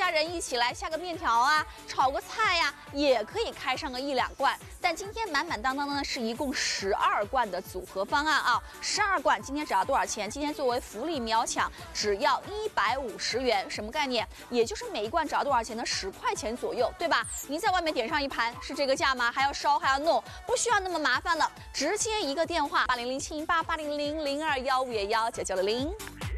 家人一起来下个面条啊，炒个菜呀，也可以开上个1、2罐。但今天满满当当的呢是一共12罐的组合方案啊，12罐今天只要多少钱？今天作为福利秒抢，只要150元，什么概念？也就是每一罐只要多少钱呢？10块钱左右，对吧？您在外面点上一盘是这个价吗？还要烧还要弄，不需要那么麻烦了，直接一个电话8007880000215119960。